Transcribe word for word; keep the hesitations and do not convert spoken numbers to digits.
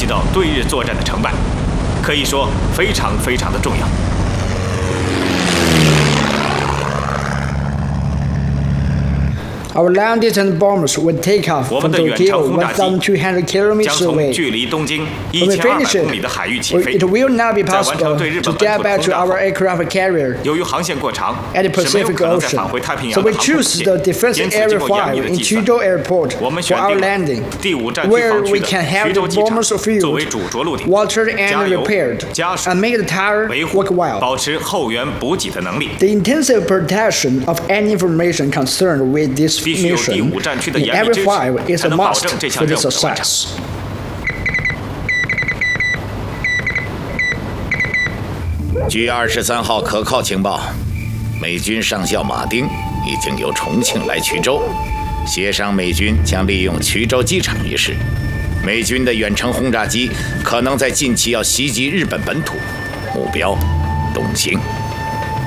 到对日作战的成败，可以说非常非常的重要。 Our land defense bombers will take off from Tokyo one thousand two hundred kilometers away. 距离东京 When we finish it, it will not be possible to get back to our aircraft carrier 由于航线过长， at the Pacific Ocean, so we choose the Defense Area five in Chido Airport for our landing, where we can have the bombers fueled, watered and repaired, and make the tower work well. 保持后援补给的能力。 The intensive protection of any information concerned with this mission in Area five is a must for the success. 据二十三号可靠情报，美军上校马丁已经由重庆来衢州，协商美军将利用衢州机场一事。美军的远程轰炸机可能在近期要袭击日本本土，目标东兴。